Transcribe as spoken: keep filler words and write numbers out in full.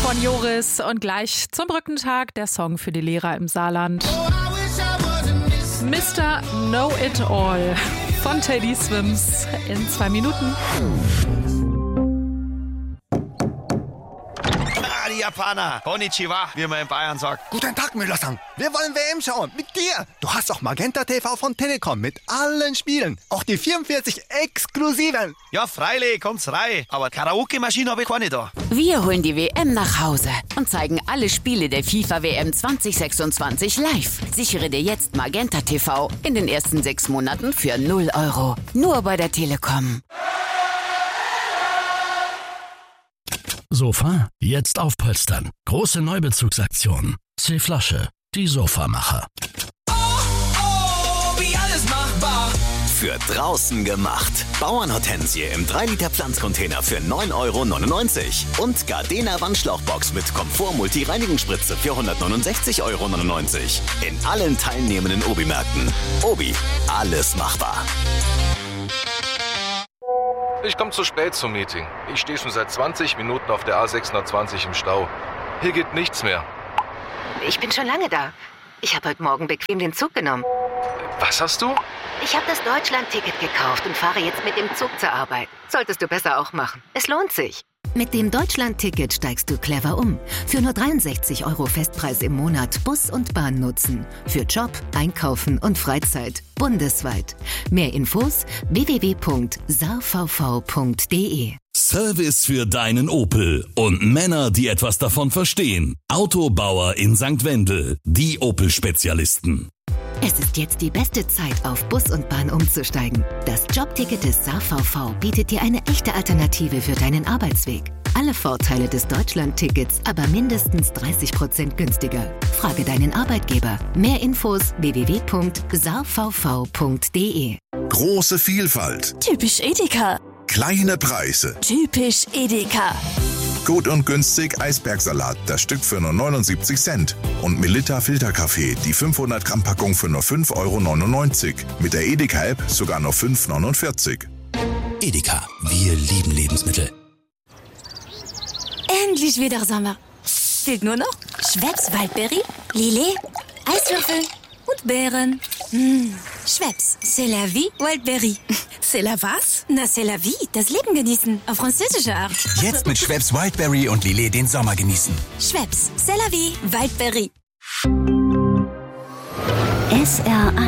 von Joris und gleich zum Brückentag der Song für die Lehrer im Saarland. Mister Know-It-All von Teddy Swims in zwei Minuten. Ah, die Japaner. Konnichiwa, wie man in Bayern sagt. Guten Tag, Müller-san. Wir wollen W M schauen. Mit dir. Du hast auch Magenta T V von Telekom mit allen Spielen. Auch die vierundvierzig exklusiven. Ja, freilich, kommt's rein. Aber Karaoke-Maschine habe ich keine da. Wir holen die W M nach Hause und zeigen alle Spiele der FIFA W M zwanzig sechsundzwanzig live. Sichere dir jetzt Magenta T V in den ersten sechs Monaten für null Euro. Nur bei der Telekom. Sofa, jetzt aufpolstern. Große Neubezugsaktion. C-Flasche, die Sofamacher. Oh, oh, wie alles machbar. Für draußen gemacht. Bauernhortensie im drei Liter Pflanzcontainer für neun Euro neunundneunzig. Und Gardena Wandschlauchbox mit Komfort-Multi-Reinigungsspritze für hundertneunundsechzig Euro neunundneunzig. In allen teilnehmenden Obi-Märkten. Obi, alles machbar. Ich komme zu spät zum Meeting. Ich stehe schon seit zwanzig Minuten auf der A sechshundertzwanzig im Stau. Hier geht nichts mehr. Ich bin schon lange da. Ich habe heute Morgen bequem den Zug genommen. Was hast du? Ich habe das Deutschland-Ticket gekauft und fahre jetzt mit dem Zug zur Arbeit. Solltest du besser auch machen. Es lohnt sich. Mit dem Deutschland-Ticket steigst du clever um. Für nur dreiundsechzig Euro Festpreis im Monat Bus und Bahn nutzen. Für Job, Einkaufen und Freizeit. Bundesweit. Mehr Infos w w w punkt s a v v punkt d e. Service für deinen Opel und Männer, die etwas davon verstehen. Autobauer in Sankt Wendel, die Opel-Spezialisten. Es ist jetzt die beste Zeit, auf Bus und Bahn umzusteigen. Das Jobticket des S A V V bietet dir eine echte Alternative für deinen Arbeitsweg. Alle Vorteile des Deutschland-Tickets, aber mindestens dreißig Prozent günstiger. Frage deinen Arbeitgeber. Mehr Infos w w w punkt s a v v punkt d e. Große Vielfalt. Typisch Edeka. Kleine Preise. Typisch Edeka. Gut und günstig Eisbergsalat, das Stück für nur neunundsiebzig Cent. Und Melitta Filterkaffee, die fünfhundert Gramm Packung für nur fünf Euro neunundneunzig. Mit der Edeka-App sogar nur fünf Euro neunundvierzig. Edeka, wir lieben Lebensmittel. Endlich wieder Sommer. Fehlt nur noch Schweppes Waldbeere, Lillet, Eiswürfel und Beeren. Mmh. Schweppes, c'est la vie, Waldbeere. C'est la was? Na, c'est la vie, das Leben genießen, auf französische Art. Jetzt mit Schweppes Wildberry und Lillet den Sommer genießen. Schweppes, c'est la vie, Waldbeere. S R